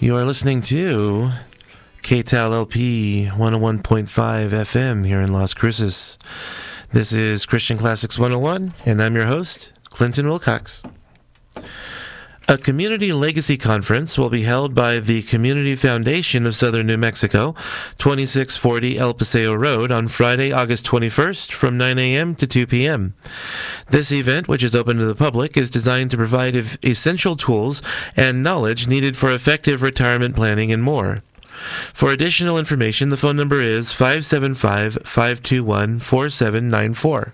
You are listening to KTAL LP 101.5 FM here in Las Cruces. This is Christian Classics 101, and I'm your host, Clinton Wilcox. A community legacy conference will be held by the Community Foundation of Southern New Mexico, 2640 El Paseo Road, on Friday, August 21st from 9 a.m. to 2 p.m. This event, which is open to the public, is designed to provide essential tools and knowledge needed for effective retirement planning and more. For additional information, the phone number is 575-521-4794.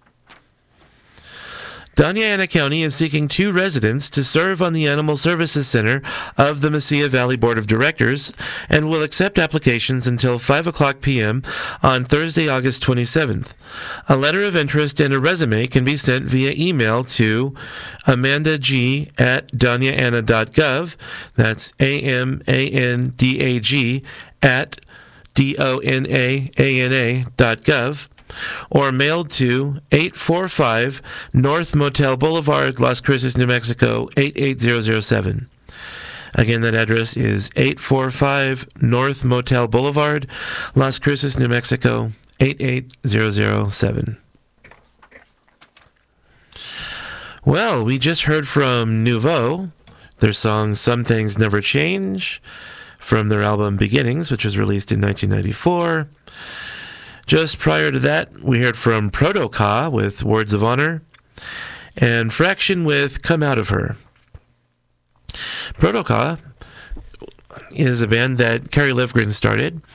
Doña Ana County is seeking 2 residents to serve on the Animal Services Center of the Mesilla Valley Board of Directors and will accept applications until 5 o'clock p.m. on Thursday, August 27th. A letter of interest and a resume can be sent via email to amandag@donyaana.gov. That's AMANDAG at DONAANA.gov. or mailed to 845 North Motel Boulevard, Las Cruces, New Mexico, 88007. Again, that address is 845 North Motel Boulevard, Las Cruces, New Mexico, 88007. Well, we just heard from Nouveau, their song Some Things Never Change, from their album Beginnings, which was released in 1994. Just prior to that, we heard from Proto-Ka with Words of Honor, and Fraction with Come Out of Her. Proto-Ka is a band that Kerry Livgren started,